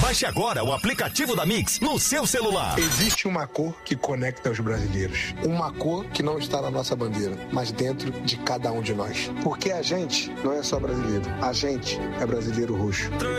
Baixe agora o aplicativo da Mix no seu celular. Existe uma cor que conecta os brasileiros. Uma cor que não está na nossa bandeira, mas dentro de cada um de nós. Porque a gente não é só brasileiro. A gente é brasileiro roxo.